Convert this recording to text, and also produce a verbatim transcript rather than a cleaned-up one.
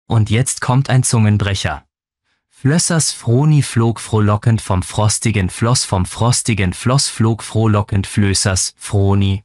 Und jetzt kommt ein Zungenbrecher. Flössers Froni flog frohlockend vom frostigen Floss, vom frostigen Floss flog frohlockend Flößers Froni